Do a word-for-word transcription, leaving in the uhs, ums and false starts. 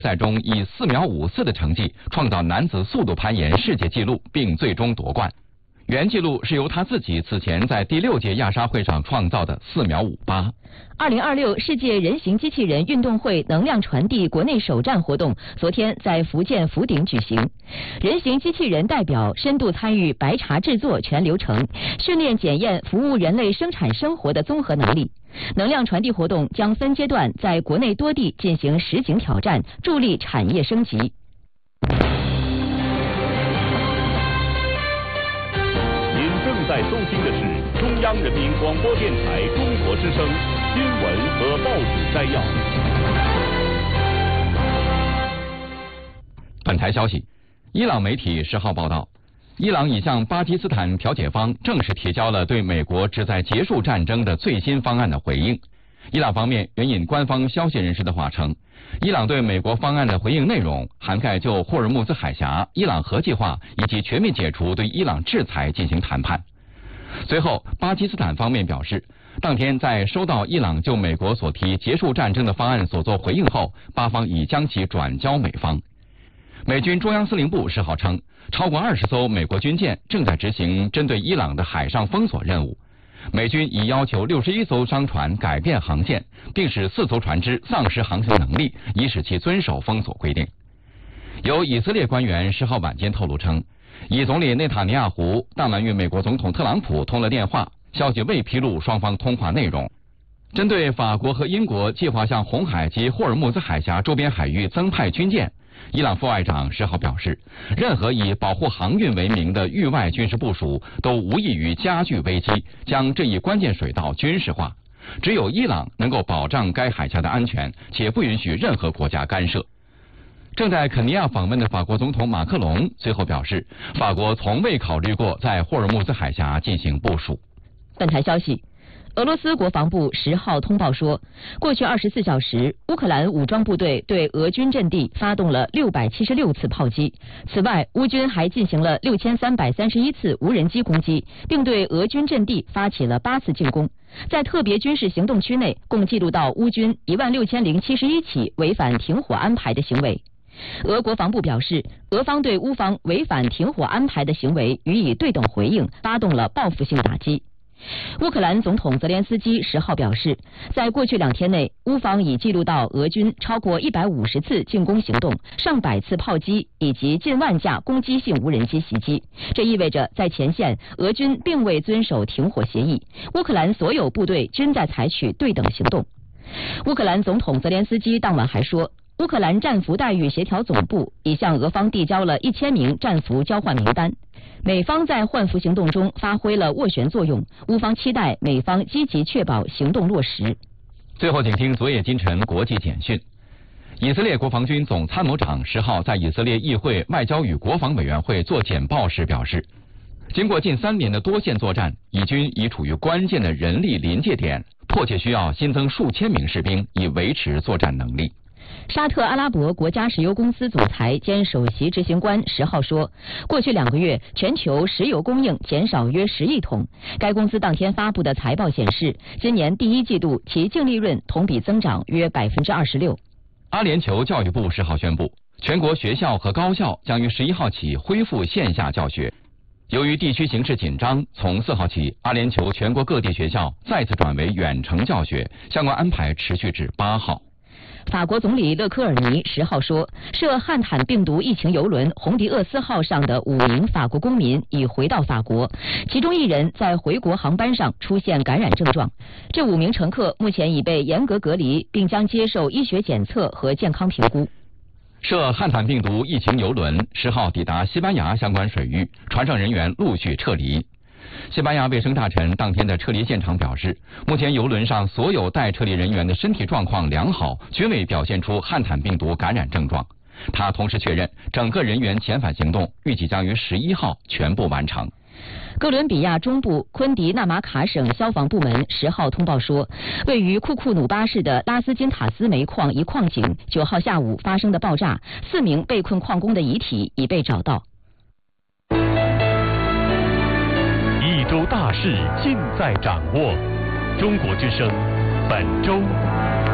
赛中以四秒五四的成绩创造男子速度攀岩世界纪录，并最终夺冠。原纪录是由他自己此前在第六届亚沙会上创造的四秒五八。 二零二六世界人形机器人运动会能量传递国内首站活动昨天在福建福鼎举行。人形机器人代表深度参与白茶制作全流程，训练检验服务人类生产生活的综合能力。能量传递活动将分阶段在国内多地进行实景挑战，助力产业升级。 您正在收听的是中央人民广播电台中国之声新闻和报纸摘要。 本台消息，伊朗媒体十号报道，伊朗已向巴基斯坦调解方正式提交了对美国旨在结束战争的最新方案的回应。伊朗方面援引官方消息人士的话称，伊朗对美国方案的回应内容涵盖就霍尔木兹海峡、伊朗核计划以及全面解除对伊朗制裁进行谈判。随后，巴基斯坦方面表示，当天在收到伊朗就美国所提结束战争的方案所做回应后，巴方已将其转交美方。美军中央司令部十号称，超过二十艘美国军舰正在执行针对伊朗的海上封锁任务。美军已要求六十一艘商船改变航线，并使四艘船只丧失航行能力，以使其遵守封锁规定。有以色列官员十号晚间透露称，以总理内塔尼亚胡当晚与美国总统特朗普通了电话，消息未披露双方通话内容。针对法国和英国计划向红海及霍尔木兹海峡周边海域增派军舰，伊朗副外长十号表示，任何以保护航运为名的域外军事部署都无异于加剧危机，将这一关键水道军事化。只有伊朗能够保障该海峡的安全，且不允许任何国家干涉。正在肯尼亚访问的法国总统马克龙随后表示，法国从未考虑过在霍尔木兹海峡进行部署。 本台消息，俄罗斯国防部十号通报说，过去二十四小时，乌克兰武装部队对俄军阵地发动了六百七十六次炮击。此外，乌军还进行了六千三百三十一次无人机攻击，并对俄军阵地发起了八次进攻。在特别军事行动区内，共记录到乌军一万六千零七十一起违反停火安排的行为。俄国防部表示，俄方对乌方违反停火安排的行为予以对等回应，发动了报复性打击。乌克兰总统泽连斯基十号表示，在过去两天内，乌方已记录到俄军超过一百五十次进攻行动、上百次炮击以及近万架攻击性无人机袭击。这意味着，在前线，俄军并未遵守停火协议，乌克兰所有部队均在采取对等行动。乌克兰总统泽连斯基当晚还说，乌克兰战俘待遇协调总部已向俄方递交了一千名战俘交换名单。美方在换俘行动中发挥了斡旋作用，乌方期待美方积极确保行动落实。 最后，请听昨夜今晨国际简讯。以色列国防军总参谋长十号在以色列议会外交与国防委员会做简报时表示，经过近三年的多线作战，以军已处于关键的人力临界点，迫切需要新增数千名士兵以维持作战能力。 沙特阿拉伯国家石油公司总裁兼首席执行官十号说，过去两个月全球石油供应减少约十亿桶。该公司当天发布的财报显示，今年第一季度其净利润同比增长约百分之二十六。 阿联酋教育部十号宣布，全国学校和高校将于十一号起恢复线下教学。由于地区形势紧张，从四号起，阿联酋全国各地学校再次转为远程教学，相关安排持续至八号。 法国总理勒科尔尼十号说，涉汉坦病毒疫情邮轮红迪厄斯号上的五名法国公民已回到法国，其中一人在回国航班上出现感染症状。这五名乘客目前已被严格隔离，并将接受医学检测和健康评估。 涉汉坦病毒疫情邮轮十号抵达西班牙相关水域，船上人员陆续撤离。西班牙卫生大臣当天的撤离现场表示，目前邮轮上所有待撤离人员的身体状况良好，均未表现出汉坦病毒感染症状。他同时确认，整个人员遣返行动预计将于十一号全部完成。 哥伦比亚中部昆迪纳马卡省消防部门十号通报说，位于库库努巴市的拉斯金塔斯煤矿一矿井九号下午发生的爆炸，四名被困矿工的遗体已被找到。 一周大事尽在掌握，中国之声本周